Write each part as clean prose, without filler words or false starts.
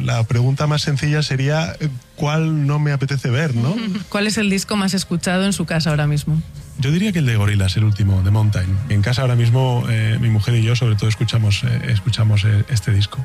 la pregunta más sencilla sería ¿cuál no me apetece ver, no? ¿Cuál es el disco más escuchado en su casa ahora mismo? Yo diría que el de Gorillaz, el último, The Mountain. En casa ahora mismo mi mujer y yo sobre todo escuchamos este disco.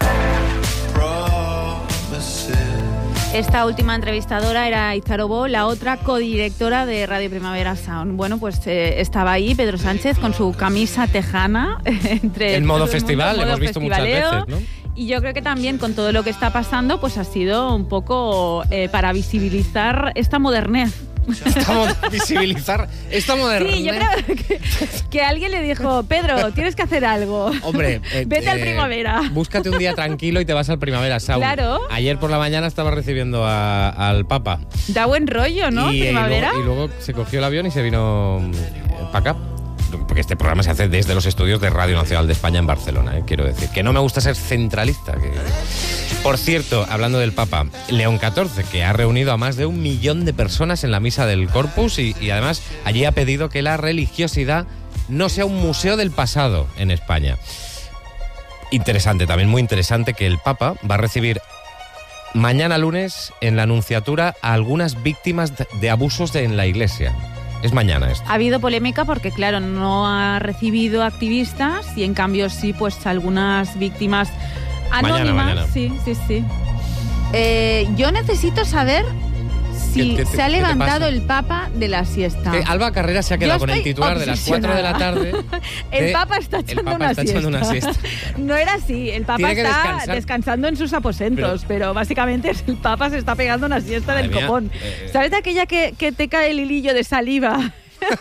Esta última entrevistadora era Itziar Obó, la otra codirectora de Radio Primavera Sound. Bueno, pues estaba ahí Pedro Sánchez con su camisa tejana. En modo festival, hemos visto muchas veces, ¿no? Y yo creo que también con todo lo que está pasando, pues ha sido un poco para visibilizar esta modernez. Visibilizar esta modernidad. Sí, yo creo que alguien le dijo, Pedro, tienes que hacer algo. Hombre, vete al Primavera. Búscate un día tranquilo y te vas al Primavera Sound. Claro. Ayer por la mañana estaba recibiendo al Papa. Da buen rollo, ¿no? Primavera. Y luego se cogió el avión y se vino para acá. Porque este programa se hace desde los estudios de Radio Nacional de España en Barcelona, quiero decir. Que no me gusta ser centralista. Por cierto, hablando del Papa, León XIV, que ha reunido a más de 1 millón de personas en la misa del Corpus y además allí ha pedido que la religiosidad no sea un museo del pasado en España. Interesante, también muy interesante, que el Papa va a recibir mañana lunes en la Nunciatura a algunas víctimas de abusos en la Iglesia. Es mañana esto. Ha habido polémica porque, claro, no ha recibido activistas y en cambio sí, pues algunas víctimas anónimas. Mañana. Sí. Yo necesito saber si se ha levantado el Papa de la siesta. Alba Carrera se ha quedado con el titular de las 4 de la tarde. El Papa está echando una siesta. No era así, el Papa está descansando en sus aposentos, pero básicamente el Papa se está pegando una siesta del copón. ¿Sabes de aquella que te cae el hilillo de saliva?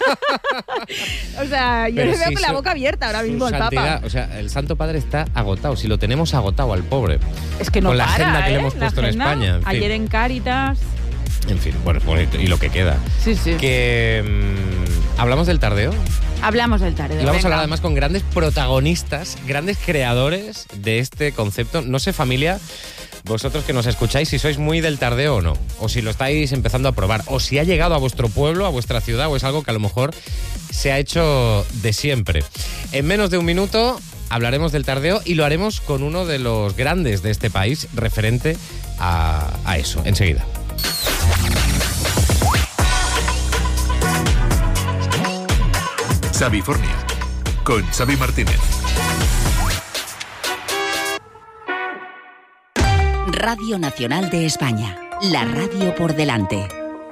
O sea, yo le veo con la boca abierta ahora mismo al Papa. O sea, el Santo Padre está agotado. Si lo tenemos agotado al pobre. Es que no con la para, agenda que le hemos puesto en España. En fin. Ayer en Cáritas. En fin, bueno, y lo que queda. Sí. Que ¿hablamos del tardeo? Hablamos del tardeo. Y vamos a hablar además con grandes protagonistas, grandes creadores de este concepto. No sé, familia, vosotros que nos escucháis, si sois muy del tardeo o no, o si lo estáis empezando a probar, o si ha llegado a vuestro pueblo, a vuestra ciudad, o es algo que a lo mejor se ha hecho de siempre. En menos de un minuto hablaremos del tardeo y lo haremos con uno de los grandes de este país, referente a eso. Enseguida. Xavifornia, con Xavi Martínez. Radio Nacional de España, la radio por delante.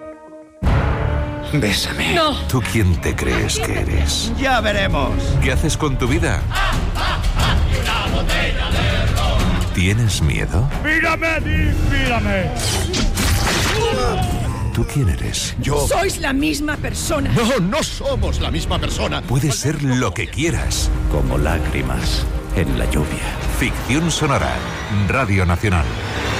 Bésame. No. ¿Tú quién te crees que eres? Ya veremos. ¿Qué haces con tu vida? Una botella de ron. ¿Tienes miedo? ¡Mírame! ¿Tú quién eres? Yo. Sois la misma persona. No somos la misma persona. Puedes ser lo que quieras. Como lágrimas en la lluvia. Ficción sonora. Radio Nacional.